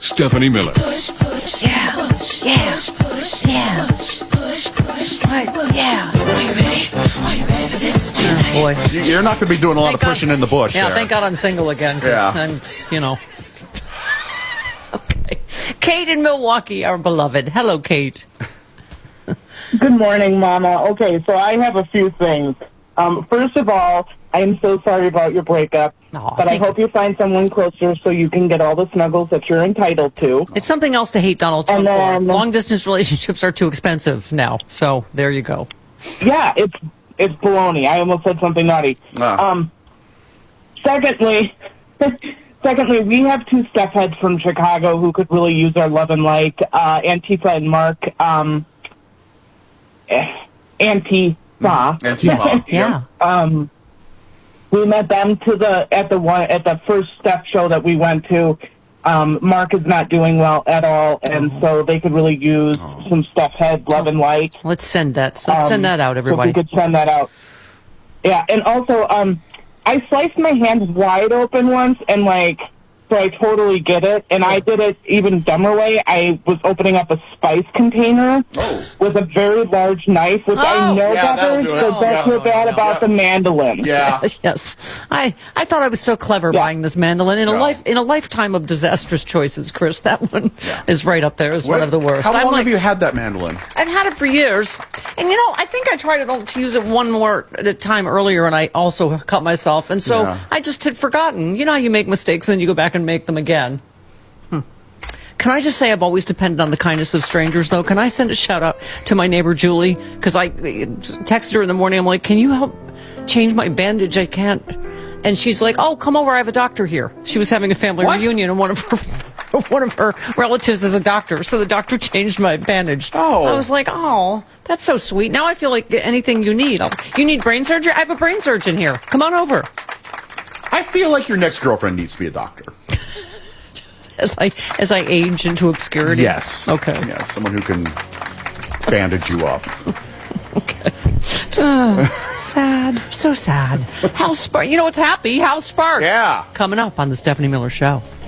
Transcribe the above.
Stephanie Miller. Yeah. What? Yeah. Are you ready for this tonight? Boy. You're not going to be doing a lot of pushing in the bush. Yeah, there. thank God I'm single again. Yeah. I'm, Okay. Kate in Milwaukee, our beloved. Hello, Kate. Good morning, Mama. Okay, so I have a few things. First of all, I am so sorry about your breakup, but I hope you find someone closer so you can get all the snuggles that you're entitled to. It's something else to hate Donald Trump for. Long-distance relationships are too expensive now, so there you go. Yeah, it's baloney. I almost said something naughty. Secondly, we have two step heads from Chicago who could really use our love and light. Antifa and Mark. Antifa. Yeah. We met them at the first step show that we went to. Mark is not doing well at all, and so they could really use some step head love and light. Let's send that. Let's send that out, everybody. So we could send that out. Yeah, and also, I sliced my hands wide open once, and so I totally get it. And I did it even dumber way. I was opening up a spice container with a very large knife, which I know better, so don't feel bad about the mandolin. Yeah. Yes. I thought I was so clever buying this mandolin in a lifetime of disastrous choices, Chris. That one is right up there as one of the worst. How long have you had that mandolin? I've had it for years. And I think I tried to use it one more at a time earlier, and I also cut myself. And so I just had forgotten. You know how you make mistakes and then you go back and make them again. Can I just say I've always depended on the kindness of strangers, though? Can I send a shout-out to my neighbor, Julie? Because I texted her in the morning. I'm like, can you help change my bandage? I can't. And she's like, oh, come over. I have a doctor here. She was having a family reunion, and one of her relatives is a doctor. So the doctor changed my bandage. Oh. I was like, oh, that's so sweet. Now I feel like anything you need. You need brain surgery? I have a brain surgeon here. Come on over. I feel like your next girlfriend needs to be a doctor. As I age into obscurity? Yes. Okay. Yeah, someone who can bandage you up. Okay. Sad. So sad. House Sparks. You know what's happy? House Sparks. Yeah. Coming up on the Stephanie Miller Show.